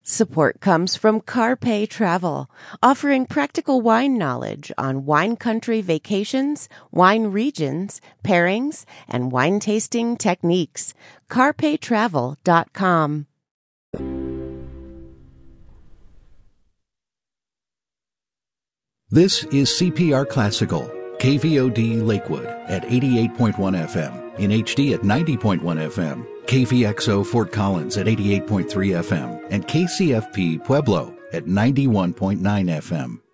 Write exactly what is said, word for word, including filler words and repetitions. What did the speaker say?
Support comes from Carpe Travel, offering practical wine knowledge on wine country vacations, wine regions, pairings, and wine tasting techniques. carpe travel dot com. This is C P R Classical, K V O D Lakewood at eighty-eight point one F M, in H D at ninety point one F M, K V X O Fort Collins at eighty-eight point three F M, and K C F P Pueblo at ninety-one point nine F M.